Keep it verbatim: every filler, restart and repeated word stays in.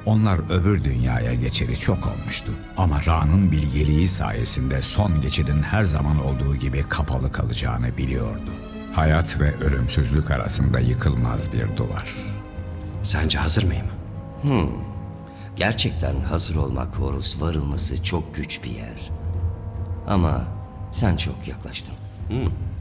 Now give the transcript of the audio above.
Onlar öbür dünyaya geçeli çok olmuştu. Ama Ra'nın bilgeliği sayesinde son geçidin her zaman olduğu gibi kapalı kalacağını biliyordu. Hayat ve ölümsüzlük arasında yıkılmaz bir duvar. Sence hazır mıyım? Gerçekten hazır olmak Horus, varılması çok güç bir yer. Ama sen çok yaklaştın.